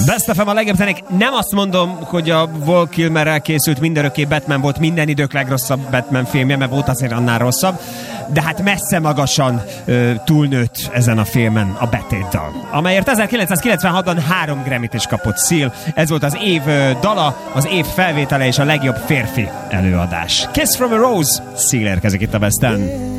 Best of a legjobb zenék. Nem azt mondom, hogy a Val Kilmerrel készült mindörökké Batman volt minden idők legrosszabb Batman filmje, mert volt azért annál rosszabb, de hát messze magasan túlnőtt ezen a filmen a Betétdal, amelyért 1996-ban 3 Grammyt is kapott Seal. Ez volt az év dala, az év felvétele és a legjobb férfi előadás. Kiss from a Rose, Seal érkezik itt a West End.